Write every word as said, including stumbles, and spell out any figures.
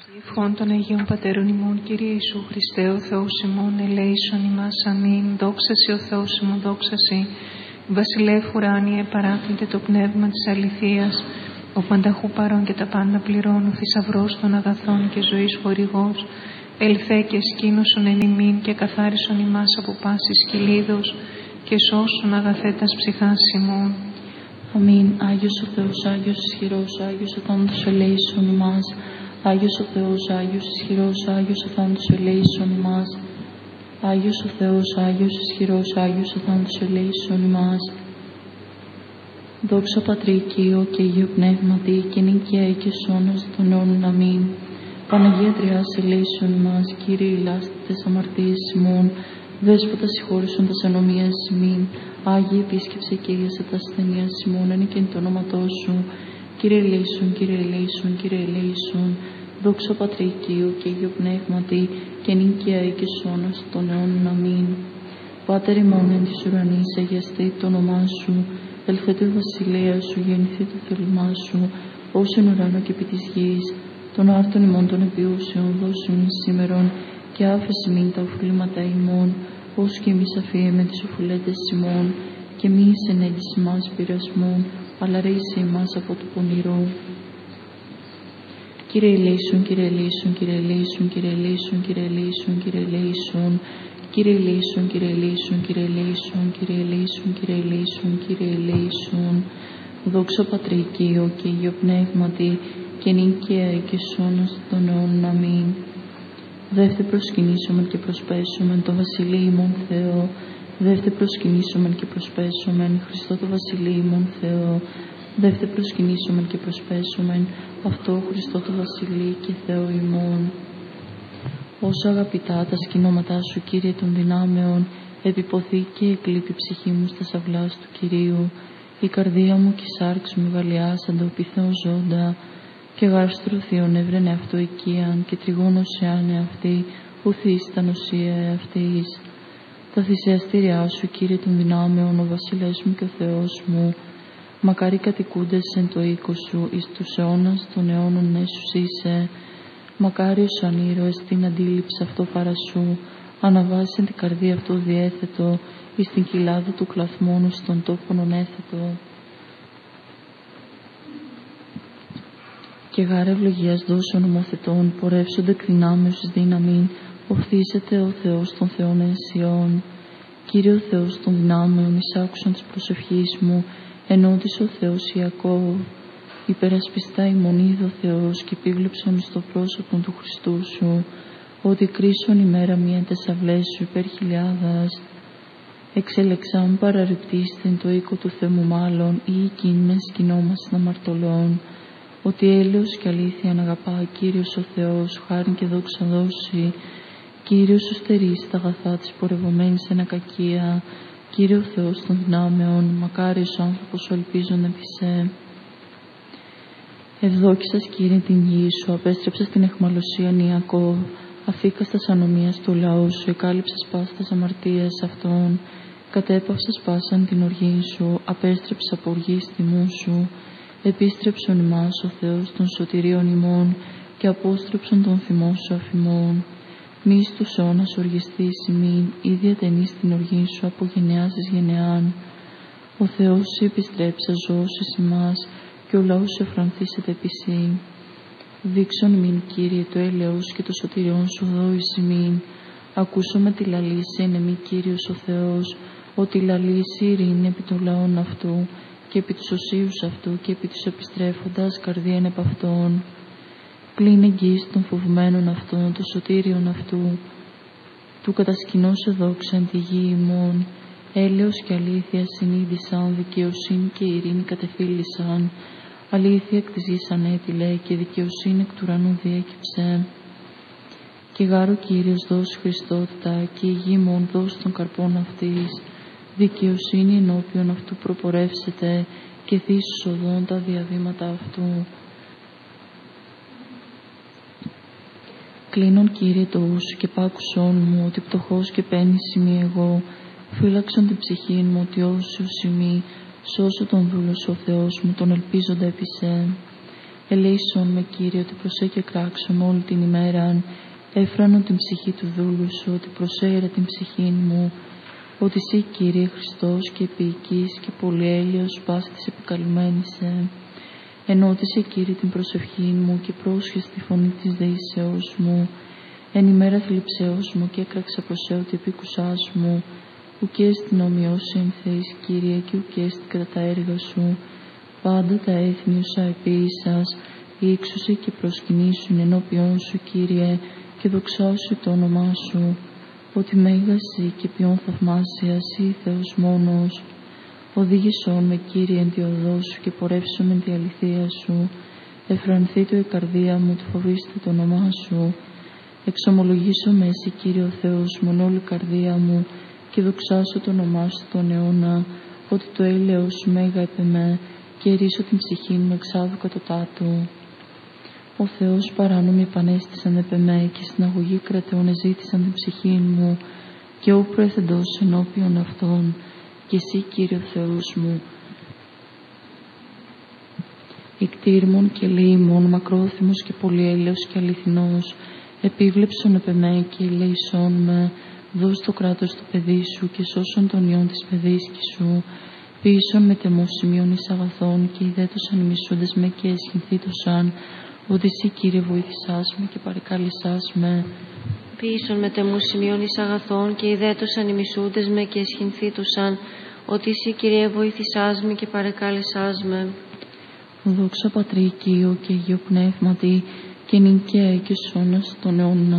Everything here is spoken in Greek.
Ευχών των Αγίων Πατέρων ημών, Κύριε Ιησού Χριστέ, ο Θεός ημών, ελέησον ημάς, αμήν. Δόξα σοι ο Θεός ημών, δόξα σοι. Βασιλεύ ουράνιε, παράκλητε το πνεύμα της αληθείας, ο πανταχού παρών και τα πάντα πληρώνω, θησαυρός των αγαθών και ζωής χορηγός, ελθέ και σκήνωσον εν ημίν και καθάρισον ημάς από πάσης κυλίδος και σώσον αγαθέτας ψυχάς ημών. Αμήν. Άγιος ο Θεός, Άγιος ισχυρός, Άγιος ο θάνατος ελέησον ημάς. Άγιος ο Θεός, Άγιος ισχυρός, Άγιος ο θάνατος ελέησον ημάς. Άγιος ο Θεός, Άγιος ισχυρός, Άγιος ο θάνατος ελέησον ημάς. Δόξα Πατρί Οικείο και Αγίου Πνεύματι, και νικαία και σώνος των αιώνων. Αμήν. Παναγία Τριάς ελέησον ημάς. Κύριε ηλάστη τες αμαρτίες ημών, Δέσποτα συγχώρησον τας ανομίας ημίν. Άγιε επίσκεψε και ίασα τα ασθενείας ημών, εν και εν το όνοματό σου. Κύριε ελέησον, Κύριε ελέησον, Κύριε ελέησον. Δόξα Πατρί Οικείο και Αγίου Πνεύματι, και νικαία και σώνος των αιώνων. Αμήν. Πάτερ ημών εν της ουρανής, αγιαστεί το όνομά σου. Ελθέτω η βασιλεία σου, γεννηθεί το θέλημά σου, ως εν ουρανό και επί της γης. Των άρτων ημών των επιούσεων δώσουν σήμερον, και άφεση μην τα οφείλματα ημών, ως και εμείς αφίεμε τις οφειλέτες ημών, και μη εις ενέγγις ημάς πειρασμών, αλλά ρίσε ημάς από το πονηρό. Κύριε ελέησον, Κύριε ελέησον, Κύριε ελέησον, Κύριε ελέησον, Κύριε ελέησον, Κύριε ελέησον. Κύριε ελέησον, Κύριε ελέησον, Κύριε ελέησον, Κύριε ελέησον, Κύριε ελέησον, Κύριε ελέησον. Δόξα Πατρί Οικείο και Αγίου Πνεύματι, και νικαία και σώνος των αιώνων. Αμήν. Δεύτε προσκυνήσομεν και προσπέσομεν το Βασιλείο ημών Θεό. Δεύτε προσκυνήσομεν και προσπέσομεν Χριστό το Βασιλείο ημών Θεό. Δεύτε προσκυνήσομεν και προσπέσομεν αυτό Χριστό το Βασιλείο και Θεό ημών. Όσο αγαπητά τα σκηνώματά σου, Κύριε των δυνάμεων, επιποθεί και εκλείπει η ψυχή μου στα σαυλάς του Κυρίου. Η καρδία μου και η σάρξ μου γαλιάσαν το πειθέω ζώντα, και γάρστρο θείον έβρενε αυτό οικίαν, και τριγώνος εάνε αυτή, ουθείς τα νοσία αυτής. Τα θυσιαστήριά σου, Κύριε των δυνάμεων, ο βασιλεύς μου και ο Θεός μου, μακάρι κατοικούντες εν το οίκο σου, εις τους αιώνας των αιώνων έσους είσαι. Μακάριος αν ήρωες την αντίληψη αυτό παρά σου, αναβάσεν την καρδία αυτό διέθετο, εις την κοιλάδα του κλαθμόνου στον τόπον ονέθετο. Και γάρε ευλογίας δώσεων ομοθετών, πορεύσονται εκ δυνάμεως εις δύναμην, οφθήσεται ο Θεός των Θεών εν Σιών. Κύριε ο Θεός των δυνάμεων, εισάκουσαν της προσευχής μου, ενώτησε ο Θεός Ιακώβ. Υπερασπιστά ημών είδε ο Θεός, και επίβλεψον εις το πρόσωπον του Χριστού σου, ότι κρίσον ημέρα μία τες αυλές σου υπέρ χιλιάδας. Εξελεξάμ παραρρυπτήστην το οίκο του Θεού μάλλον, ή εκείνες σκηνόμασιν αμαρτωλών. Ότι έλεος και αλήθεια να αγαπά Κύριος ο Θεός, χάριν και δόξα δώσει. Κύριος σου στερήσει τα αγαθά της πορευομένης εν ακακία. Κύριε ο Θεός των δυνάμεων, μακάριος ο άνθρωπος ο ελπίζων επί σε. Ευδόκησας, Κύριε, την γη σου, απέστρεψας την αιχμαλωσίαν Ιακώβ, αφήκαστας ανομίας του λαού σου, εκάλυψας πάσtas αμαρτίας αυτών, κατέπαυσας πάσαν την οργή σου, απέστρεψας από οργής τιμού σου. Επίστρεψον ημάς ο Θεός των σωτηρίων ημών, και απόστρεψον τον θυμό σου αφημών. Μη εις τους αιώνας οργιστείς ημίν, ή διατενείς την οργή σου από γενεάς εις γενεάν. Ο Θεός σου επιστρέψα ζώσης ημάς, και ο λαός σου εφρανθήσεται επί σύ. Δείξον ημίν, Κύριε, το έλεος και το σωτηριόν σου δόης ημίν. Ακούσομαι τη λαλήση εν εμή Κύριος ο Θεός, ότι λαλήσει ειρήνη επί των λαών αυτού, και επί τους οσίους αυτού, και επί τους επιστρέφοντας καρδίαν επ' αυτών. Πλην εγγύης των φοβμένων αυτών, το σωτήριον αυτού, του κατασκηνώσε δόξα εν τη γη ημών. Έλεος και αλήθεια συνείδησαν, δικαιοσύνη και ειρήνη κατεφύλισαν. Αλήθεια εκ της γης ανέτειλε, και δικαιοσύνη εκ του ουρανού διέκυψε. Και γάρο Κύριος δώσει Χριστότητα, και η γη μόν δώσει των καρπών αυτής. Δικαιοσύνη ενώπιον αυτού προπορεύσεται, και θύσους οδών τα διαβήματα αυτού. Κλείνον, Κύριε, το ου σου και πάκουσόν μου, ότι πτωχός και πένης είμαι εγώ. Φύλαξον την ψυχή μου, ότι όσιος ημί, σώσω τον δούλο σου ο Θεός μου, τον ελπίζοντα επί σε. Ελέησον με, Κύριε, ότι προσέ και κράξον όλη την ημέραν, έφρανον την ψυχή του δούλου σου, ότι προσέερα την ψυχή μου, ότι Συ, Κύριε, Χριστός και επίοικης και πολυέλεος πάση της επικαλουμένησε. Ενώτισε, Κύριε, την προσευχή μου και πρόσχεσαι τη φωνή της δεήσεώς μου. Εν ημέρα θλιψεώς μου και έκραξε προς έ ότι επίκουσάς μου. Ουκ έστιν ομοιώσει εν θέης, Κύριε, και ουκ έστιν κατά τα έργα σου. Πάντα τα έθνη όσα επίησας, ύξουσε και προσκυνήσουν ενώπιόν σου, Κύριε, και δοξάσου το όνομά σου. Ότι μέγαση και ποιον θαυμάσια Συ, Θεός μόνος. Οδήγησόν με, Κύριε, εν τη οδό σου και πορεύσον με τη αληθεία σου. Εφρανθεί το η καρδία μου, του φοβήστε το όνομά σου. Εξομολογήσω με εσύ, Κύριε ο Θεός μου, εν όλη καρδία μου, και δοξάσω το όνομά σου τον αιώνα, ότι το έλεος σου μέγα επ' εμέ, και ερίσω την ψυχή μου εξάδου κατωτάτου. Ο Θεός παράνομοι επανέστησαν επ' εμέ, και στην αγωγή κρατεών εζήτησαν την ψυχή μου, και ού προεθεντός ενώπιον αυτών, και εσύ, Κύριε ο Θεός μου. Ικτήρμον και λίμων, μακρόθυμος και πολυέλεος και αληθινός, επίβλεψον επ' εμέ και ελέησόν με, δώσ' το κράτος του παιδί σου και σώσον τον ιόν της παιδίσκης σου, ποιήσον με τεμού σημείων εις αγαθών και ιδέτωσαν οι μισούντες με και εσχυνθήτωσαν, ότι Συ, Κύριε, βοήθησάς με και παρεκάλησάς με. Ποιήσον με τεμού σημείων εις αγαθών και ιδέτωσαν οι μισούντες με και εσχυνθήτωσαν, ότι Συ, Κύριε, βοήθησάς με και παρεκάλησάς με. Δόξα Πατρί και Υιό και Αγίο Πνεύματι, και νυν και αεί και σ' αιώνας των αιώνων.